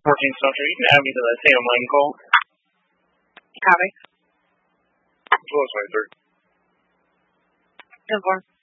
14 Stone Tree. You can add me to that same line call. Copy. Close 23. 10-4.